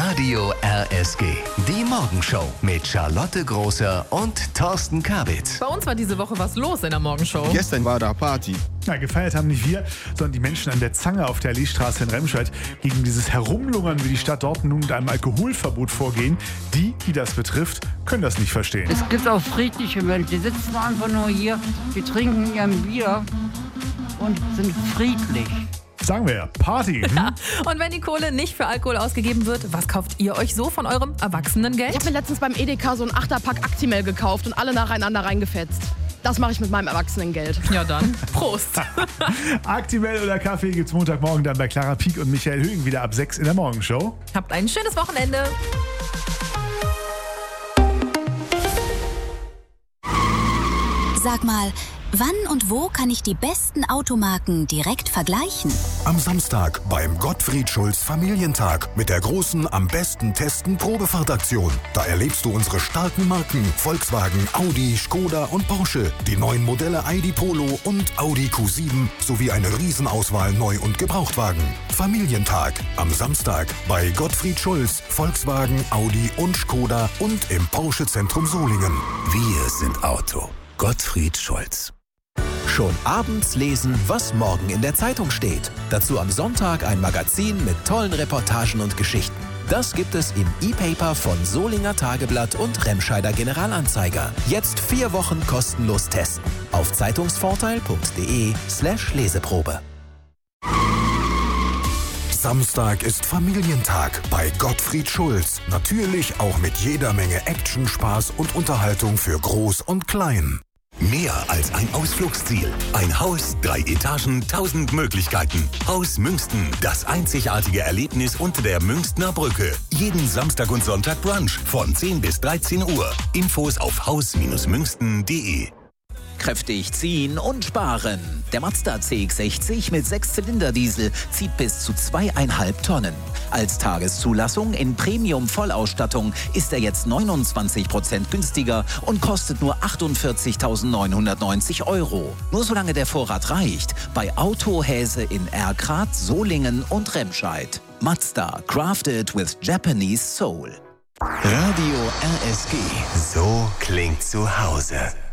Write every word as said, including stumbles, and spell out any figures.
Radio R S G. Die Morgenshow mit Charlotte Großer und Thorsten Kabitz. Bei uns war diese Woche was los in der Morgenshow. Gestern war da Party. Ja, gefeiert haben nicht wir, sondern die Menschen an der Zange auf der Allee-Straße in Remscheid. Gegen dieses Herumlungern, wie die Stadt dort nun mit einem Alkoholverbot vorgehen. Die, die das betrifft, können das nicht verstehen. Es gibt auch friedliche Menschen, die sitzen einfach nur hier, die trinken ihren Bier und sind friedlich. Sagen wir ja, Party. Hm? Ja. Und wenn die Kohle nicht für Alkohol ausgegeben wird, was kauft ihr euch so von eurem Erwachsenengeld? Ich habe mir letztens beim Edeka so ein Achterpack Actimel gekauft und alle nacheinander reingefetzt. Das mache ich mit meinem Erwachsenengeld. Ja dann, Prost. Actimel oder Kaffee gibt's Montagmorgen dann bei Clara Pieck und Michael Högen wieder ab sechs in der Morgenshow. Habt ein schönes Wochenende. Sag mal, wann und wo kann ich die besten Automarken direkt vergleichen? Am Samstag beim Gottfried Schulz Familientag mit der großen Am besten testen Probefahrtaktion. Da erlebst du unsere starken Marken Volkswagen, Audi, Skoda und Porsche, die neuen Modelle I D Polo und Audi Q sieben sowie eine Riesenauswahl Neu- und Gebrauchtwagen. Familientag am Samstag bei Gottfried Schulz, Volkswagen, Audi und Skoda und im Porsche Zentrum Solingen. Wir sind Auto. Gottfried Schulz. Schon abends lesen, was morgen in der Zeitung steht. Dazu am Sonntag ein Magazin mit tollen Reportagen und Geschichten. Das gibt es im E-Paper von Solinger Tageblatt und Remscheider Generalanzeiger. Jetzt vier Wochen kostenlos testen. Auf zeitungsvorteil.de slash Leseprobe. Samstag ist Familientag bei Gottfried Schulz. Natürlich auch mit jeder Menge Action, Spaß und Unterhaltung für Groß und Klein. Mehr als ein Ausflugsziel. Ein Haus, drei Etagen, tausend Möglichkeiten. Haus Münsten, das einzigartige Erlebnis unter der Münstner Brücke. Jeden Samstag und Sonntag Brunch von zehn bis dreizehn Uhr. Infos auf haus Münsten punkt de. Kräftig ziehen und sparen. Der Mazda C X sechzig mit sechs Zylinder Diesel zieht bis zu zweieinhalb Tonnen. Als Tageszulassung in Premium-Vollausstattung ist er jetzt neunundzwanzig Prozent günstiger und kostet nur achtundvierzigtausendneunhundertneunzig Euro. Nur solange der Vorrat reicht. Bei Autohäse in Erkrath, Solingen und Remscheid. Mazda, crafted with Japanese soul. Radio R S G. So klingt zu Hause.